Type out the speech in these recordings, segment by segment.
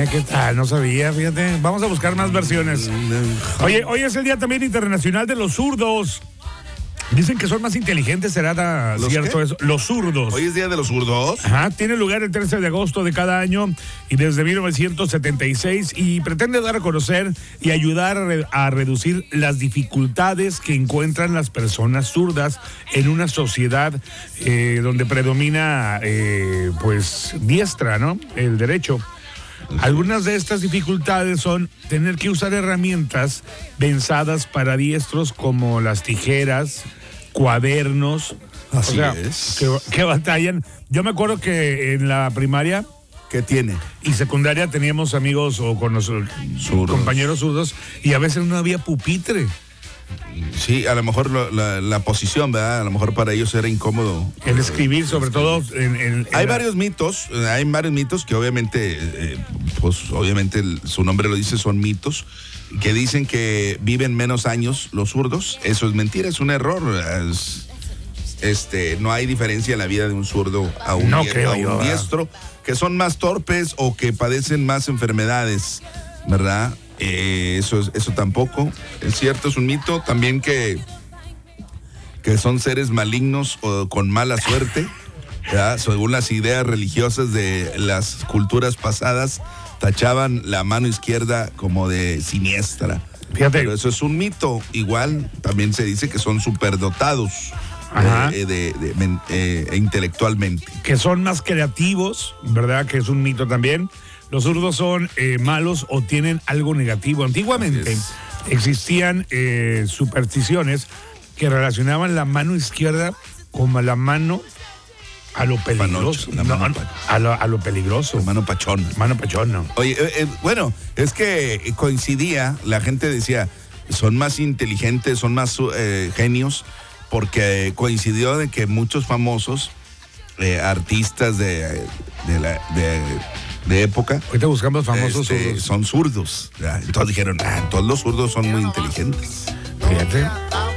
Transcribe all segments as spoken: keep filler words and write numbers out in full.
Eh, ¿qué tal? No sabía, fíjate. Vamos a buscar más versiones. Oye, hoy es el Día también internacional de los zurdos. Dicen que son más inteligentes, ¿será cierto qué? eso? Los zurdos. ¿Hoy es Día de los Zurdos? Ajá, tiene lugar el trece de agosto de cada año y desde mil novecientos setenta y seis y pretende dar a conocer y ayudar a, re- a reducir las dificultades que encuentran las personas zurdas en una sociedad eh, donde predomina eh, pues diestra, ¿no? El derecho. Algunas de estas dificultades son tener que usar herramientas pensadas para diestros como las tijeras, cuadernos. Así o sea, es. Que, que batallan. Yo me acuerdo que en la primaria ¿Qué tiene? y secundaria teníamos amigos o con los Zurdos. compañeros zurdos y a veces no había pupitre. Sí, a lo mejor lo- la, la posición, ¿verdad? A lo mejor para ellos era incómodo. El escribir, sobre todo en, en- en Hay la- varios mitos, eh, hay varios mitos que obviamente, eh, pues obviamente el- su nombre lo dice, son mitos, que dicen que viven menos años los zurdos. Eso es mentira, es un error. Es- este, no hay diferencia en la vida de un zurdo a un, No die- creo a un yo, ¿verdad? diestro, que son más torpes o que padecen más enfermedades, ¿verdad? Eh, eso, es- eso tampoco es cierto, es un mito. También que, que son seres malignos o con mala suerte, ¿verdad? Según las ideas religiosas de las culturas pasadas, tachaban la mano izquierda como de siniestra. Fíjate. Pero eso es un mito. Igual también se dice que son superdotados Ajá. eh, de, de- men- eh, intelectualmente. que son más creativos, ¿verdad? Que es un mito también. Los zurdos son eh, malos o tienen algo negativo. Antiguamente Así es. existían eh, supersticiones que relacionaban la mano izquierda como la mano a lo peligroso. Panocha, la mano No, pa- a, lo, a lo peligroso. Hermano Pachón. Mano pechón, no. Oye, eh, eh, bueno, es que coincidía, la gente decía, son más inteligentes, son más eh, genios, porque coincidió de que muchos famosos eh, artistas de, de, la, de, de época Ahorita buscamos famosos este, zurdos. son zurdos. ¿verdad? Entonces dijeron, ah, todos los zurdos son muy inteligentes. Fíjate.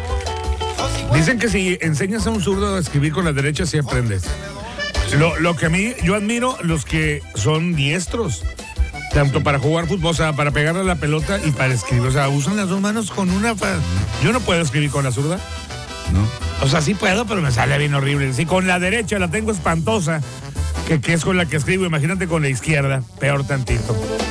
Dicen que si enseñas a un zurdo a escribir con la derecha, sí aprendes. Lo, lo que a mí, yo admiro los que son diestros, tanto para jugar fútbol, o sea, para pegarle a la pelota y para escribir. O sea, usan las dos manos con una. fa- Yo no puedo escribir con la zurda. ¿No? O sea, sí puedo, pero me sale bien horrible. Sí, con la derecha la tengo espantosa, que, que es con la que escribo. Imagínate con la izquierda, peor tantito.